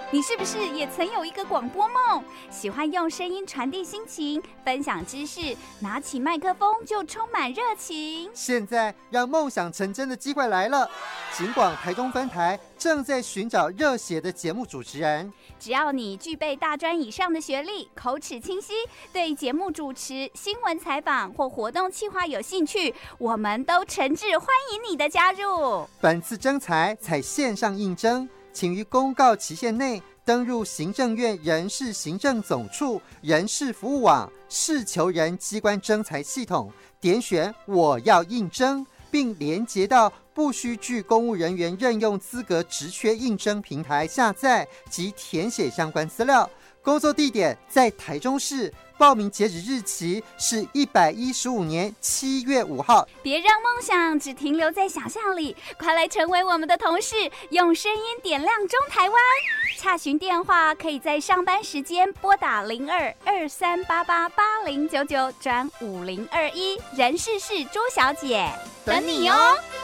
你是不是也曾有一个广播梦？喜欢用声音传递心情，分享知识，拿起麦克风就充满热情。 现在让梦想成真的机会来了，警广台中分台正在寻找热血的节目主持人。 只要你具备大专以上的学历，口齿清晰，对节目主持、新闻采访或活动企划有兴趣，我们都诚挚欢迎你的加入。 本次征才采线上应征，请于公告期限内登入行政院人事行政总处人事服务网事求人机关征才系统，点选我要应征，并连结到不需具公务人员任用资格职缺应征平台下载及填写相关资料。工作地点在台中市，报名截止日期是115年7月5号。 别让梦想只停留在想象里，快来成为我们的同事，用声音点亮中台湾。洽询电话可以在上班时间拨打02-2388-8099转5021，人事是朱小姐，等你哦。